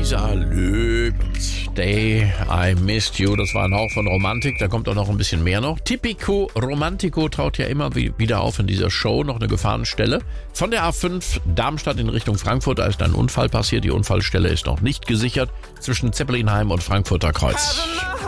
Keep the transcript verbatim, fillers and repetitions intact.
Lisa Löwenstay, I Missed You. Das war ein Hauch von Romantik, da kommt auch noch ein bisschen mehr noch. Tipico Romantico taucht ja immer wieder auf in dieser Show, noch eine Gefahrenstelle. Von der A fünf Darmstadt in Richtung Frankfurt, da ist ein Unfall passiert. Die Unfallstelle ist noch nicht gesichert zwischen Zeppelinheim und Frankfurter Kreuz.